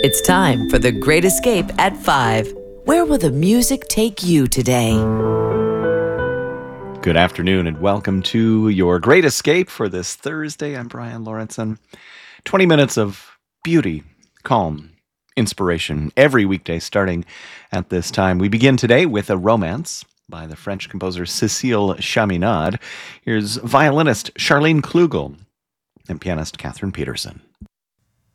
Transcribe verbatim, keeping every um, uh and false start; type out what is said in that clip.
It's time for The Great Escape at five. Where will the music take you today? Good afternoon and welcome to your Great Escape for this Thursday. I'm Brian Lawrenson. twenty minutes of beauty, calm, inspiration every weekday starting at this time. We begin today with a romance by the French composer Cécile Chaminade. Here's violinist Charlene Klugel and pianist Catherine Peterson.